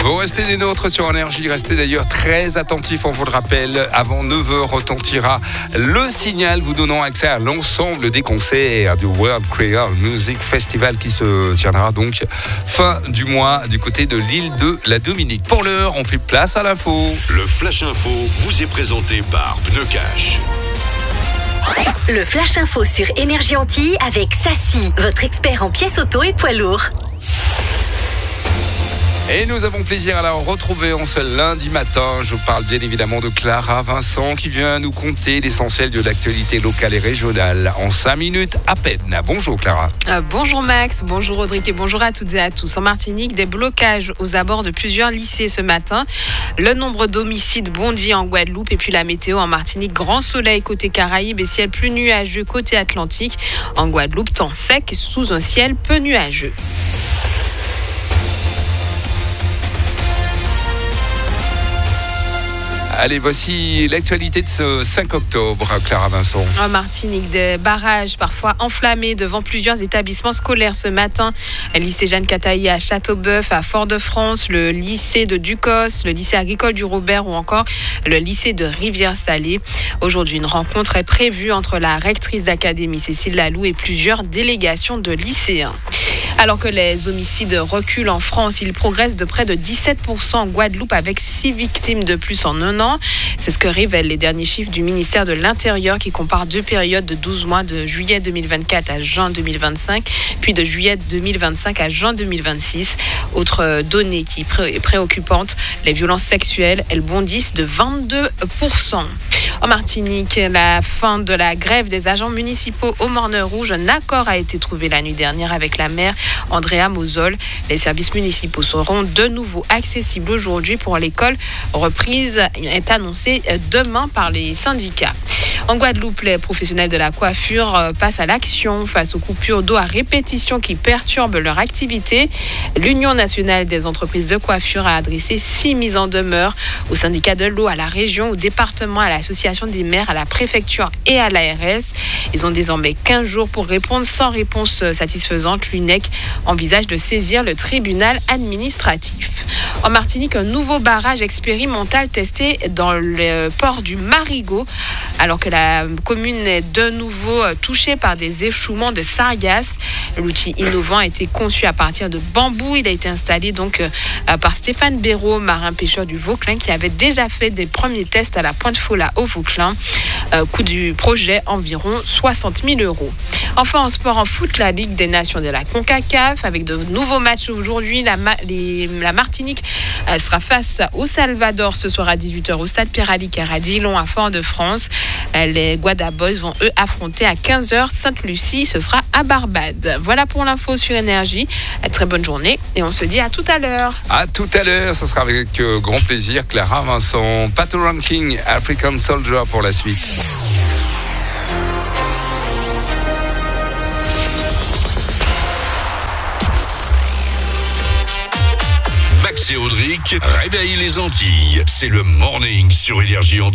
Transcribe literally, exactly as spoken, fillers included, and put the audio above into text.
Vous restez des nôtres sur Énergie, restez d'ailleurs très attentifs, on vous le rappelle, avant neuf heures retentira le signal vous donnant accès à l'ensemble des concerts du World Creole Music Festival qui se tiendra donc fin du mois du côté de l'île de la Dominique. Pour l'heure, on fait place à l'info. Le Flash Info vous est présenté par Pneu Cash. Le Flash Info sur Énergie Antilles avec Sassy, votre expert en pièces auto et poids lourds. Et nous avons plaisir à la retrouver en ce lundi matin. Je parle bien évidemment de Clara Vincent qui vient nous conter l'essentiel de l'actualité locale et régionale en cinq minutes à peine. Bonjour Clara. Euh, bonjour Max, bonjour Audric et bonjour à toutes et à tous. En Martinique, des blocages aux abords de plusieurs lycées ce matin. Le nombre d'homicides bondit en Guadeloupe et puis la météo en Martinique. Grand soleil côté Caraïbes et ciel plus nuageux côté Atlantique. En Guadeloupe, temps sec sous un ciel peu nuageux. Allez, voici l'actualité de ce cinq octobre, Clara Vincent. En Martinique, des barrages parfois enflammés devant plusieurs établissements scolaires ce matin. Le lycée Jeanne Cataillé à Châteauboeuf, à Fort-de-France, le lycée de Ducos, le lycée agricole du Robert ou encore le lycée de Rivière-Salée. Aujourd'hui, une rencontre est prévue entre la rectrice d'académie Cécile Lalou et plusieurs délégations de lycéens. Alors que les homicides reculent en France, ils progressent de près de dix-sept pour cent en Guadeloupe avec six victimes de plus en un an. C'est ce que révèlent les derniers chiffres du ministère de l'Intérieur qui comparent deux périodes de douze mois, de juillet deux mille vingt-quatre à juin deux mille vingt-cinq, puis de juillet deux mille vingt-cinq à juin deux mille vingt-six. Autre donnée qui est préoccupante, les violences sexuelles, elles bondissent de vingt-deux pour cent. En Martinique, la fin de la grève des agents municipaux au Morne Rouge. Un accord a été trouvé la nuit dernière avec la maire Andrea Mosol. Les services municipaux seront de nouveau accessibles aujourd'hui pour l'école. Reprise est annoncée demain par les syndicats. En Guadeloupe, les professionnels de la coiffure passent à l'action face aux coupures d'eau à répétition qui perturbent leur activité. L'Union nationale des entreprises de coiffure a adressé six mises en demeure au syndicat de l'eau, à la région, au département, à l'association des maires, à la préfecture et à l'A R S. Ils ont désormais quinze jours pour répondre. Sans réponse satisfaisante, l'U N E C envisage de saisir le tribunal administratif. En Martinique, un nouveau barrage expérimental testé dans le port du Marigot, alors que la commune est de nouveau touchée par des échouements de sargasses. L'outil innovant a été conçu à partir de bambou. Il a été installé donc par Stéphane Béraud, marin pêcheur du Vauclin, qui avait déjà fait des premiers tests à la Pointe-Fola au Vauclin. Euh, coût du projet, environ soixante mille euros. Enfin, en sport, en foot, la Ligue des Nations de la CONCACAF, avec de nouveaux matchs aujourd'hui. La, Ma- les, la Martinique euh, sera face au Salvador ce soir à dix-huit heures au stade Pierre-Aliquer à Dillon, à Fort-de-France. Euh, les Guada Boys vont, eux, affronter à quinze heures Sainte-Lucie. Ce sera à Barbade. Voilà pour l'info sur Énergie. Euh, très bonne journée et on se dit à tout à l'heure. À tout à l'heure, ce sera avec euh, grand plaisir. Clara Vincent, Pato Ranking, African Soldier pour la suite. Max et Audric réveillent les Antilles. C'est le morning sur Énergie Antilles.